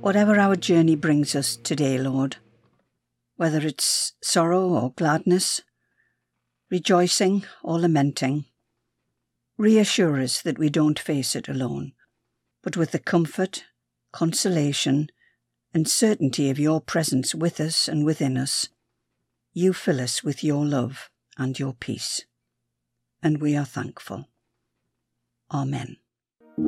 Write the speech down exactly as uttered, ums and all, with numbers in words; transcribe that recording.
Whatever our journey brings us today, Lord, whether it's sorrow or gladness, rejoicing or lamenting, reassure us that we don't face it alone, but with the comfort, consolation, and certainty of your presence with us and within us, you fill us with your love and your peace. And we are thankful. Amen.